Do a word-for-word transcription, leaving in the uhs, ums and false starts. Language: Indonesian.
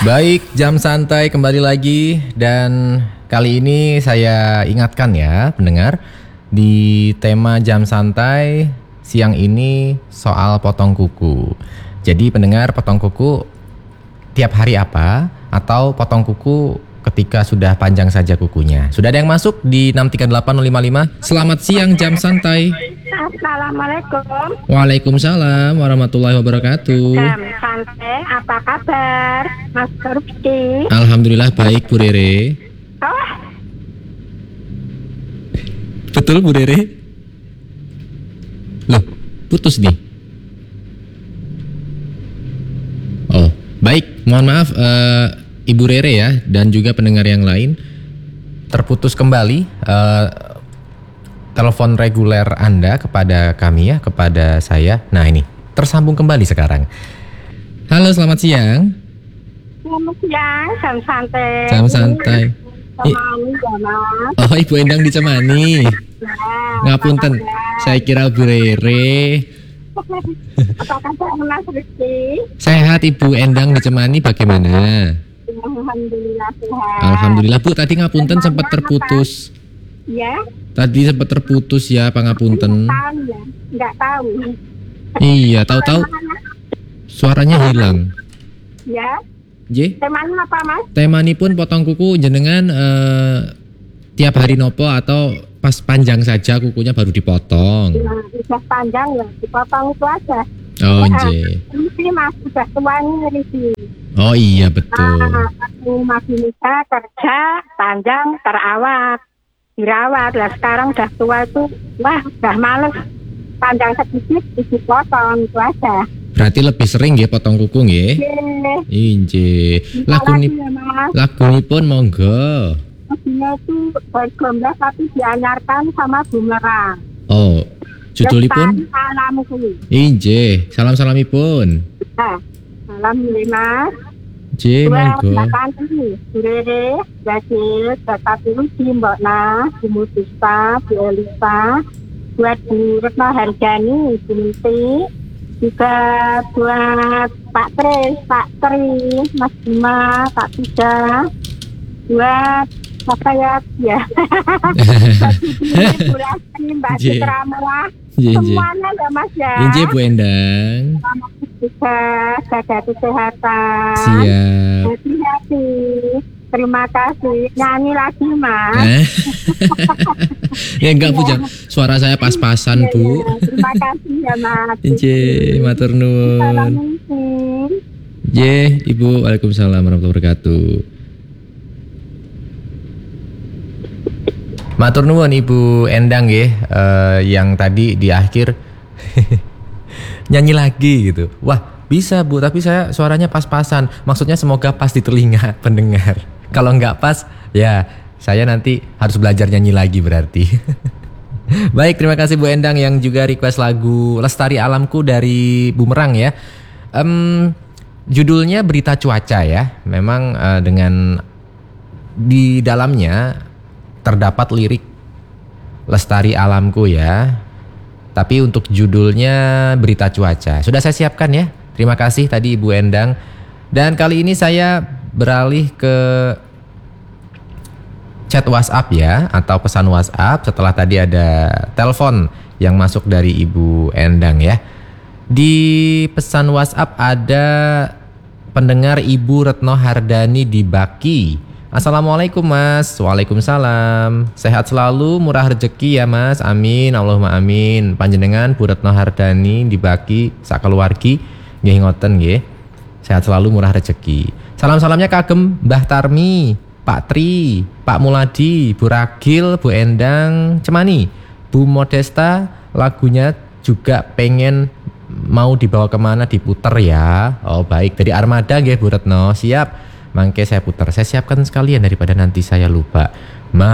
Baik, jam santai kembali lagi dan kali ini saya ingatkan ya pendengar, di tema jam santai siang ini soal potong kuku. Jadi pendengar, potong kuku tiap hari apa atau potong kuku ketika sudah panjang saja kukunya. Sudah ada yang masuk di enam tiga delapan nol lima lima. Selamat siang jam santai. Assalamualaikum. Waalaikumsalam warahmatullahi wabarakatuh. Jam santai, apa kabar Mas Rufki? Alhamdulillah baik Bu Rere. Oh, Betul Bu Rere? Loh, putus nih. Oh, baik. Mohon maaf uh, Ibu Rere ya dan juga pendengar yang lain. Terputus kembali uh, telepon reguler Anda kepada kami ya, kepada saya. Nah ini, tersambung kembali sekarang. Halo, selamat siang. selamat siang, jam santai. Jam santai. Temani ya Mas. Oh, Ibu Endang di Cemani. Ya, Ngapunten, saya kira Bu Rere. apa kabar Mas Rufki? Sehat Ibu Endang di Cemani bagaimana? Alhamdulillah sehat. Alhamdulillah Bu, tadi ngapunten sempat terputus. Ya, Tadi sempat terputus ya, pangapunten. tahu ya, nggak tahu. Iya, tahu-tahu suaranya hilang. Ya, J, temanya apa Mas? temanipun potong kuku jenengan eh, tiap hari nopo atau pas panjang saja kukunya baru dipotong? Nah, udah panjang ya, dipotong itu aja. Oh, Nah, J. ini Mas sudah tua nih ini. Oh iya betul. Ah, aku masih muda, kerja, panjang, terawat, dirawat. Lah sekarang udah tua itu, wah udah males. Panjang sedikit, dipotong itu aja. Berarti lebih sering ya potong kuku nggih? Oke, Inje. Lagu lagi ni ya Mas. lagunipun monggo. Lagunya itu baik gomblas tapi dianyarkan sama bumerang. Oh, judulipun? Lestari Alamku. Inje. Salam-salamipun. Nah, salam nih Mas. J, Dua monggo. belakang ini, Bu Rere, Jadil, Bapak Ibu, Mbak Na, Bu Mutista, Bu Elisa, buat Bu Retno Harjani, Bu Niti, juga buat Pak Tris, Pak Tri, Mas Bima, Pak Tida, buat apa ya, ya, Bu Lasti, Mbak J. Citra Murah, J, J. semuanya ya Mas ya. Inje Bu Endang. Juga jaga kesehatan. Siap. Hati-hati. Terima kasih. Nyanyi lagi Mas. Eh? Ya enggak Bu, jangan. Suara saya pas-pasan Bu. Ya, terima kasih ya Mas. Inje, matur nuwun. Assalamualaikum. J, Ibu, Waalaikumsalam warahmatullahi wabarakatuh. Matur nuwun Ibu Endang nggih, eh, yang tadi di akhir nyanyi lagi gitu. Wah, bisa Bu, tapi saya suaranya pas-pasan. Maksudnya semoga pas di telinga pendengar. Kalau nggak pas, ya saya nanti harus belajar nyanyi lagi berarti. Baik, terima kasih Bu Endang yang juga request lagu Lestari Alamku dari Bumerang ya. Em, judulnya Berita Cuaca ya. Memang eh, dengan di dalamnya terdapat lirik Lestari Alamku ya. Tapi untuk judulnya Berita Cuaca. Sudah saya siapkan ya. Terima kasih tadi Ibu Endang. Dan kali ini saya beralih ke chat WhatsApp ya, atau pesan WhatsApp setelah tadi ada telepon yang masuk dari Ibu Endang ya. Di pesan WhatsApp ada pendengar Ibu Retno Hardani di Baki. Assalamualaikum Mas. Waalaikumsalam. Sehat selalu, murah rezeki ya Mas. Amin, Allahumma amin. Panjenengan Bu Retno Hardani di Baki sakeluargi nggih ngoten nggih. Sehat selalu, murah rezeki. Salam-salamnya kagem Mbah Tarmi, Pak Tri, Pak Muladi, Bu Ragil, Bu Endang Cemani, Bu Modesta. Lagunya juga pengen mau dibawa kemana diputer ya. Oh baik, dari Armada nggih Bu Retno. Siap. Mangke saya putar, saya siapkan sekalian daripada nanti saya lupa.